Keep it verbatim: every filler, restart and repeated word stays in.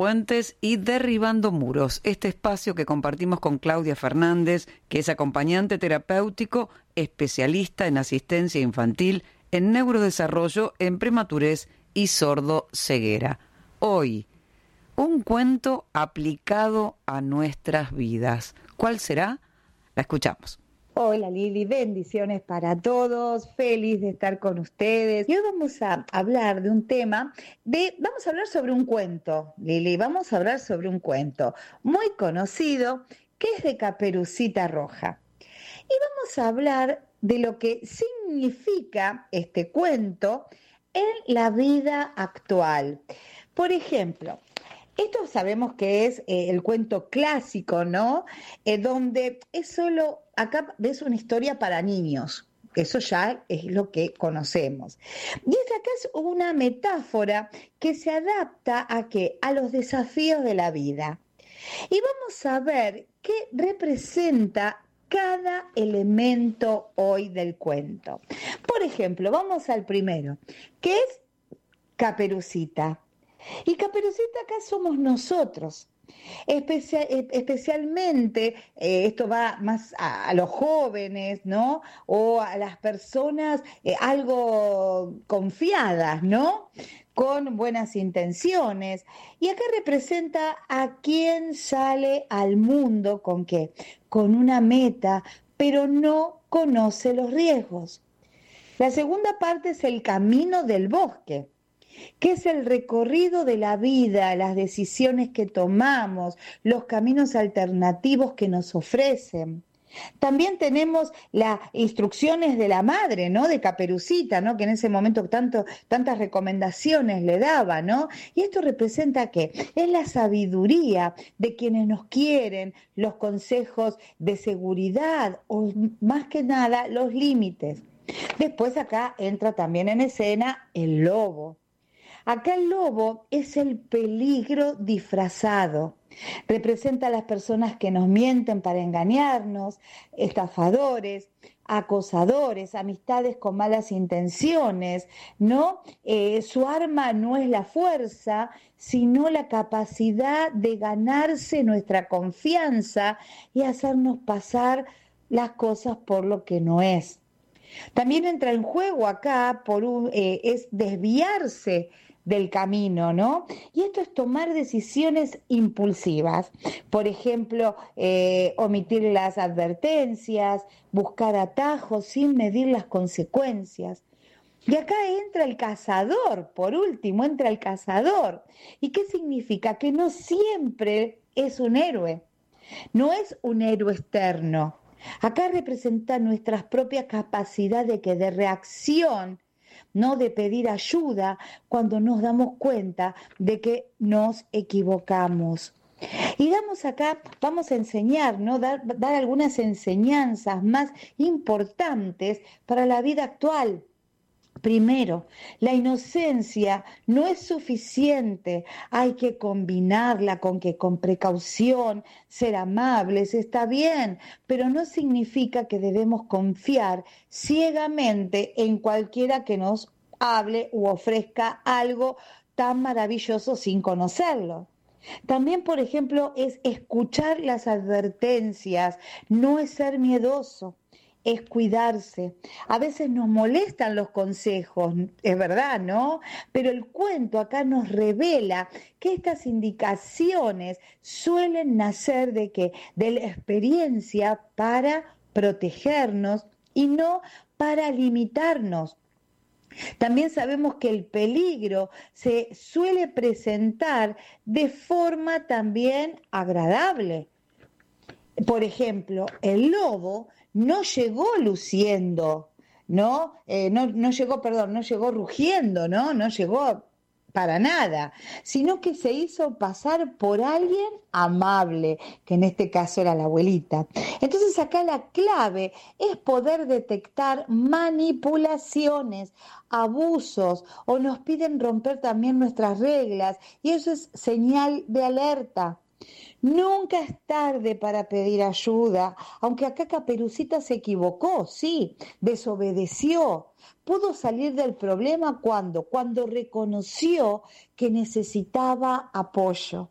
puentes y derribando muros. Este espacio que compartimos con Claudia Fernández, que es acompañante terapéutico, especialista en asistencia infantil, en neurodesarrollo, en prematurez y sordo-ceguera. Hoy, un cuento aplicado a nuestras vidas. ¿Cuál será? La escuchamos. Hola Lili, bendiciones para todos, feliz de estar con ustedes. Y hoy vamos a hablar de un tema, de, vamos a hablar sobre un cuento, Lili, vamos a hablar sobre un cuento muy conocido que es de Caperucita Roja. Y vamos a hablar de lo que significa este cuento en la vida actual. Por ejemplo, esto sabemos que es eh, el cuento clásico, ¿no? Eh, donde es solo, acá ves una historia para niños. Eso ya es lo que conocemos. Y esta acá es una metáfora que se adapta a ¿qué? A los desafíos de la vida. Y vamos a ver qué representa cada elemento hoy del cuento. Por ejemplo, vamos al primero, que es Caperucita. Y Caperucita acá somos nosotros, Especia, especialmente, eh, esto va más a, a los jóvenes, ¿no? O a las personas eh, algo confiadas, ¿no? Con buenas intenciones. Y acá representa a quien sale al mundo, ¿con qué? Con una meta, pero no conoce los riesgos. La segunda parte es el camino del bosque, que es el recorrido de la vida, las decisiones que tomamos, los caminos alternativos que nos ofrecen. También tenemos las instrucciones de la madre, ¿no? De Caperucita, ¿no? Que en ese momento tanto, tantas recomendaciones le daba, ¿no? Y esto representa ¿qué? Es la sabiduría de quienes nos quieren, los consejos de seguridad o más que nada los límites. Después acá entra también en escena el lobo. Acá el lobo es el peligro disfrazado. Representa a las personas que nos mienten para engañarnos, estafadores, acosadores, amistades con malas intenciones, ¿no? Eh, su arma no es la fuerza, sino la capacidad de ganarse nuestra confianza y hacernos pasar las cosas por lo que no es. También entra en juego acá por un, eh, es desviarse del camino, ¿no? Y esto es tomar decisiones impulsivas. Por ejemplo, eh, omitir las advertencias, buscar atajos sin medir las consecuencias. Y acá entra el cazador, por último, entra el cazador. ¿Y qué significa? Que no siempre es un héroe, no es un héroe externo. Acá representa nuestras propias capacidades de, que de reacción, no de pedir ayuda cuando nos damos cuenta de que nos equivocamos. Y damos acá, vamos a enseñar, ¿no? Dar, dar algunas enseñanzas más importantes para la vida actual. Primero, la inocencia no es suficiente, hay que combinarla con que con precaución, ser amables, está bien, pero no significa que debemos confiar ciegamente en cualquiera que nos hable u ofrezca algo tan maravilloso sin conocerlo. También, por ejemplo, es escuchar las advertencias, no es ser miedoso. Es cuidarse. A veces nos molestan los consejos, es verdad, ¿no? Pero el cuento acá nos revela que estas indicaciones suelen nacer de qué? De la experiencia para protegernos y no para limitarnos. También sabemos que el peligro se suele presentar de forma también agradable. Por ejemplo, el lobo no llegó luciendo, ¿no? Eh, no, no llegó, perdón, no llegó rugiendo, ¿no? No llegó para nada, sino que se hizo pasar por alguien amable, que en este caso era la abuelita. Entonces acá la clave es poder detectar manipulaciones, abusos, o nos piden romper también nuestras reglas, y eso es señal de alerta. Nunca es tarde para pedir ayuda, aunque acá Caperucita se equivocó, sí, desobedeció. Pudo salir del problema cuando, cuando reconoció que necesitaba apoyo.